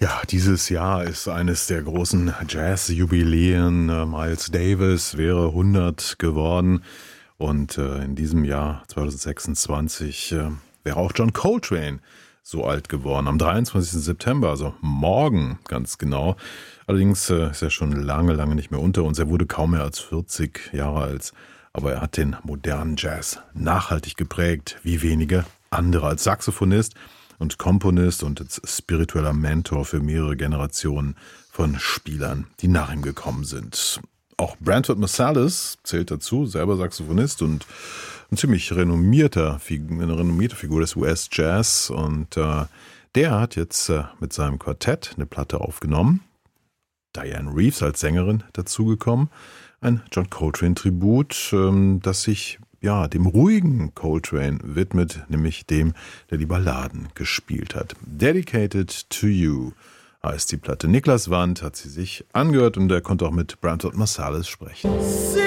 Ja, dieses Jahr ist eines der großen Jazz-Jubiläen. Miles Davis wäre 100 geworden und in diesem Jahr 2026 wäre auch John Coltrane so alt geworden. Am 23. September, also morgen ganz genau. Allerdings ist er schon lange, lange nicht mehr unter uns. Er wurde kaum mehr als 40 Jahre alt, aber er hat den modernen Jazz nachhaltig geprägt, wie wenige andere. Als Saxophonist und Komponist und als spiritueller Mentor für mehrere Generationen von Spielern, die nach ihm gekommen sind. Auch Branford Marsalis zählt dazu, selber Saxophonist und ein ziemlich eine renommierte Figur des US-Jazz. Und der hat jetzt mit seinem Quartett eine Platte aufgenommen. Diane Reeves als Sängerin dazugekommen. Ein John Coltrane-Tribut, das sich dem ruhigen Coltrane widmet, nämlich dem, der die Balladen gespielt hat. Dedicated to You heißt die Platte. Niklas Wandt hat sie sich angehört und er konnte auch mit Branford Marsalis sprechen.